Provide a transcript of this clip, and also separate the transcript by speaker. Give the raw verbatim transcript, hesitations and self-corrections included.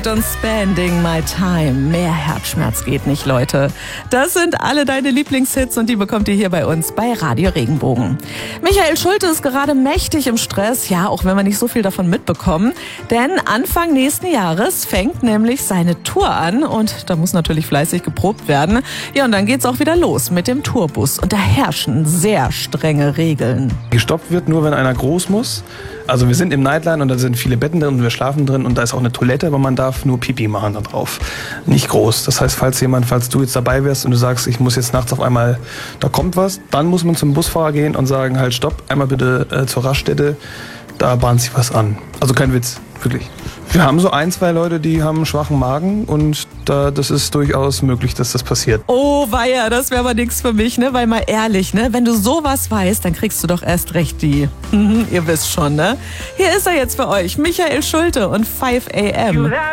Speaker 1: Motorhead und Spending My Time. Mehr Herzschmerz geht nicht, Leute. Das sind alle deine Lieblingshits und die bekommt ihr hier bei uns bei Radio Regenbogen. Michael Schulte ist gerade mächtig im Stress, ja, auch wenn wir nicht so viel davon mitbekommen. Denn Anfang nächsten Jahres fängt nämlich seine Tour an und da muss natürlich fleißig geprobt werden. Ja, und dann geht's auch wieder los mit dem Tourbus und da herrschen sehr strenge Regeln.
Speaker 2: Gestoppt wird nur, wenn einer groß muss. Also wir sind im Nightline und da sind viele Betten drin und wir schlafen drin und da ist auch eine Toilette, aber man darf nur Pipi machen da drauf. Nicht groß. Das heißt, falls jemand, falls du jetzt dabei wärst und du sagst, ich muss jetzt nachts auf einmal, da kommt was, dann muss man zum Busfahrer gehen und sagen, halt stopp, einmal bitte äh, zur Raststätte, da bahnt sich was an. Also kein Witz, wirklich. Wir haben so ein, zwei Leute, die haben einen schwachen Magen und da, das ist durchaus möglich, dass das passiert.
Speaker 1: Oh weia, das wäre aber nichts für mich, ne? Weil mal ehrlich, ne? Wenn du sowas weißt, dann kriegst du doch erst recht die. Ihr wisst schon, ne? Hier ist er jetzt für euch, Michael Schulte und five a m